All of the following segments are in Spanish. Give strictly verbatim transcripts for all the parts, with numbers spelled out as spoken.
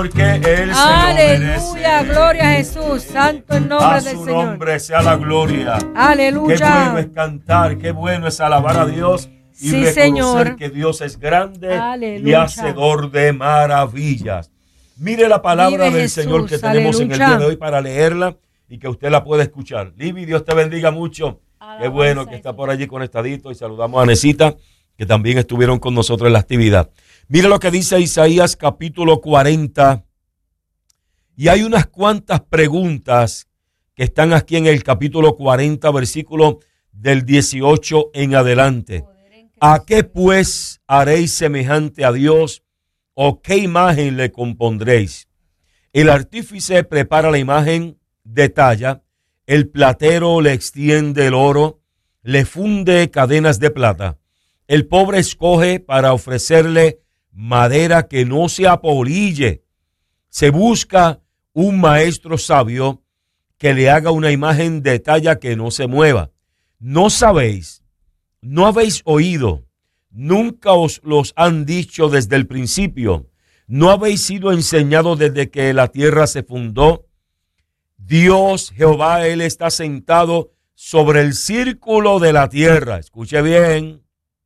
Porque Él se Aleluya, gloria a Jesús, santo el nombre a del su Señor. nombre sea la gloria. Aleluya. Qué bueno es cantar, qué bueno es alabar a Dios y Sí, reconocer Señor. que Dios es grande Aleluya. y hacedor de maravillas. Mire la palabra Vive del Jesús, Señor que tenemos en el aleluya. día de hoy para leerla y que usted la pueda escuchar. Libby, Dios te bendiga mucho. Qué bueno que está por allí conectadito y saludamos a Nesita, que también estuvieron con nosotros en la actividad. Mire lo que dice Isaías capítulo cuarenta. Y hay unas cuantas preguntas que están aquí en el capítulo cuarenta, versículo del dieciocho en adelante. ¿A qué pues haréis semejante a Dios? ¿O qué imagen le compondréis? El artífice prepara la imagen, detalla, el platero le extiende el oro, le funde cadenas de plata. El pobre escoge para ofrecerle madera que no se apolille. Se busca un maestro sabio que le haga una imagen de talla que no se mueva. ¿No sabéis? ¿No habéis oído? ¿Nunca os los han dicho desde el principio? ¿No habéis sido enseñados desde que la tierra se fundó? Dios, Jehová, Él está sentado sobre el círculo de la tierra. Escuche bien.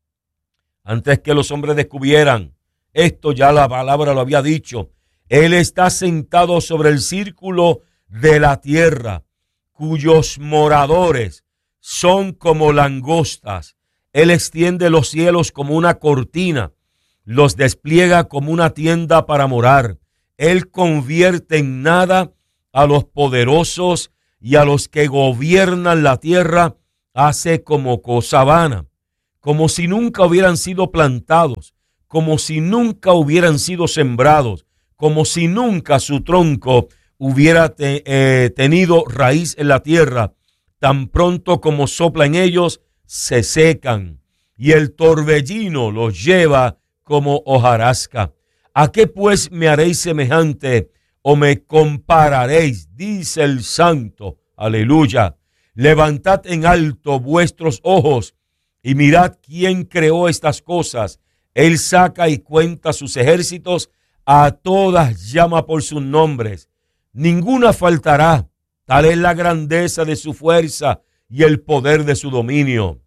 Antes que los hombres descubrieran esto, ya la palabra lo había dicho. Él está sentado sobre el círculo de la tierra, cuyos moradores son como langostas. Él extiende los cielos como una cortina, los despliega como una tienda para morar. Él convierte en nada a los poderosos y a los que gobiernan la tierra, hace como cosa vana, como si nunca hubieran sido plantados, como si nunca hubieran sido sembrados, como si nunca su tronco hubiera te, eh, tenido raíz en la tierra. Tan pronto como sopla en ellos, se secan, y el torbellino los lleva como hojarasca. ¿A qué pues me haréis semejante o me compararéis? Dice el Santo. Aleluya. Levantad en alto vuestros ojos y mirad quién creó estas cosas. Él saca y cuenta sus ejércitos, a todas llama por sus nombres. Ninguna faltará. Tal es la grandeza de su fuerza y el poder de su dominio.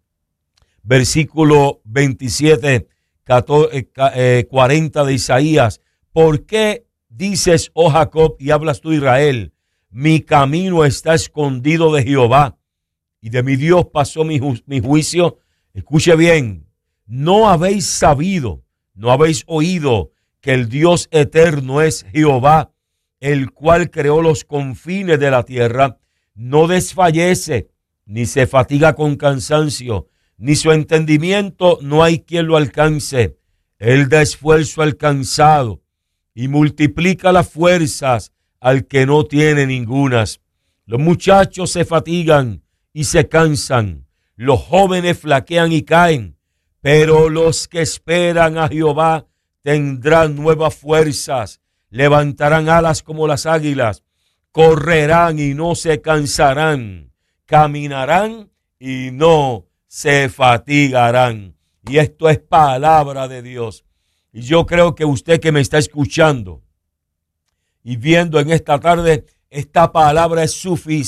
Versículo veintisiete, cuarenta de Isaías. ¿Por qué dices, oh Jacob, y hablas tú, Israel? Mi camino está escondido de Jehová, y de mi Dios pasó mi, ju- mi juicio. Escuche bien. No habéis sabido, no habéis oído que el Dios eterno es Jehová, el cual creó los confines de la tierra. No desfallece, ni se fatiga con cansancio, ni su entendimiento no hay quien lo alcance. Él da esfuerzo al cansado y multiplica las fuerzas al que no tiene ningunas. Los muchachos se fatigan y se cansan, los jóvenes flaquean y caen, pero los que esperan a Jehová tendrán nuevas fuerzas, levantarán alas como las águilas, correrán y no se cansarán, caminarán y no se fatigarán. Y esto es palabra de Dios. Y yo creo que usted que me está escuchando y viendo en esta tarde, esta palabra es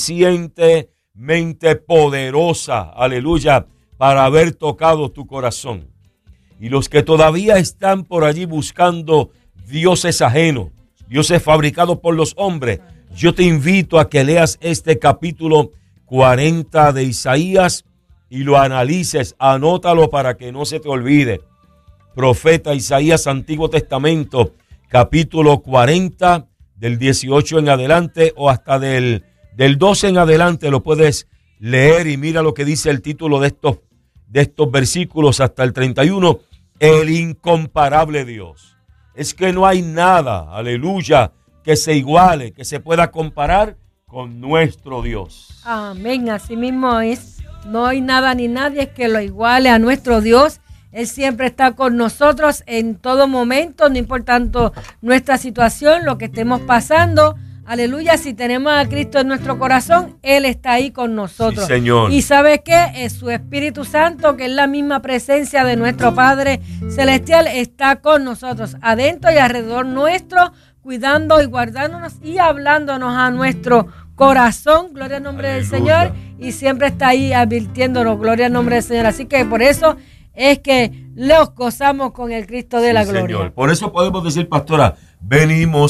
suficientemente poderosa, aleluya, para haber tocado tu corazón. Y los que todavía están por allí buscando dioses ajenos, dioses fabricados por los hombres, yo te invito a que leas este capítulo cuarenta de Isaías y lo analices, anótalo para que no se te olvide. Profeta Isaías, Antiguo Testamento, capítulo cuarenta, del dieciocho en adelante o hasta del, del doce en adelante lo puedes leer y mira lo que dice el título de estos, de estos versículos hasta el treinta y uno, el incomparable Dios. Es que no hay nada, aleluya, que se iguale, que se pueda comparar con nuestro Dios. Amén, así mismo es. No hay nada ni nadie que lo iguale a nuestro Dios. Él siempre está con nosotros en todo momento, no importando nuestra situación, lo que estemos pasando. Aleluya, si tenemos a Cristo en nuestro corazón, Él está ahí con nosotros. Sí, Señor. ¿Y sabe qué? Es su Espíritu Santo, que es la misma presencia de nuestro Padre Celestial, está con nosotros, adentro y alrededor nuestro, cuidando y guardándonos y hablándonos a nuestro corazón, gloria al nombre Aleluya. Del Señor, y siempre está ahí advirtiéndonos, gloria al nombre del Señor. Así que por eso es que los gozamos con el Cristo de sí, la gloria. Señor. Por eso podemos decir, pastora, venimos